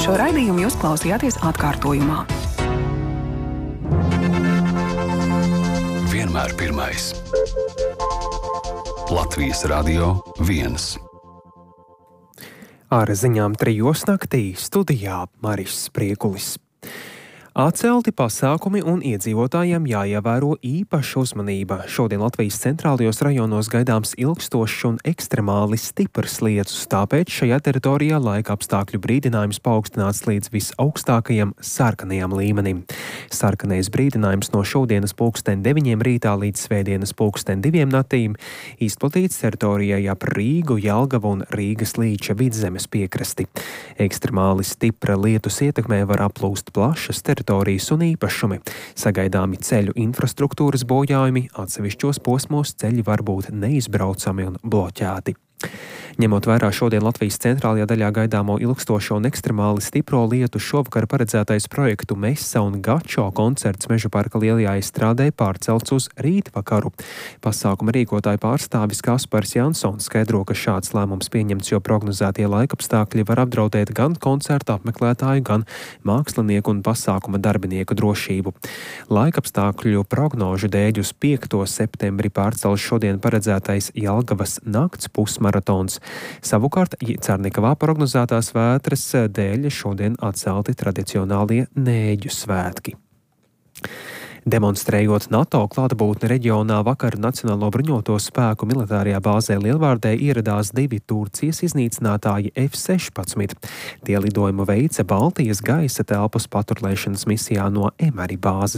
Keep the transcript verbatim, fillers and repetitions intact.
Šo raidījumu jūs klausījāties atkārtojumā. Vienmēr pirmais. Latvijas Radio viens. Ar ziņām trijos naktī studijā Maris Spriekulis. Atcelti pasākumi un iedzīvotājiem jāievēro īpaša uzmanība. Šodien Latvijas centrālajos rajonos gaidāms ilgstošs un ekstremāli stiprs lietus, tāpēc šajā teritorijā laika apstākļu brīdinājums paaugstināts līdz visaugstākajam sarkanajam līmenim. Sarkanais brīdinājums no šodienas pulksten deviņiem rītā līdz svētdienas pulksten diviem natīm izplatīts teritorijai ap Rīgu, Jelgavu un Rīgas līča vidzemes piekrasti. Ekstremāli stipra lietus ietekmē var aplūst plašas teritorijas teritorijas un īpašumi. Sagaidāmi ceļu infrastruktūras bojājumi, atsevišķos posmos ceļi var būt neizbraucami un bloķēti. Ņemot vērā šodien Latvijas centrālajā daļā gaidāmo ilgstošo un ekstremāli stipro lietu, šovakar paredzētais projektu Mesa un Gačo koncerts Meža parka lielajā estrādē pārcelts uz rītvakaru. Pasākuma rīkotāja pārstāvis Kaspars Jansons skaidro, ka šāds lēmums pieņemts, jo prognozētie laikapstākļi var apdraudēt gan koncerta apmeklētāju, gan mākslinieku un pasākuma darbinieku drošību. Laikapstākļu prognožu dēļ uz piekto septembri pārcels šodien paredzētais Jelgavas nakts pusmaratons. Savukārt, Cernikavā prognozētās vētras dēļ šodien atcelti tradicionālie Nēģu svētki. Demonstrējot NATO klātbūtni reģionā, vakar Nacionālo bruņoto spēku militārajā bāzē Lielvārdē ieradās divi Turcijas iznīcinātāji F sešpadsmit. Tie lidojumu veica Baltijas gaisa telpas paturlēšanas misijā no Emari bāzes.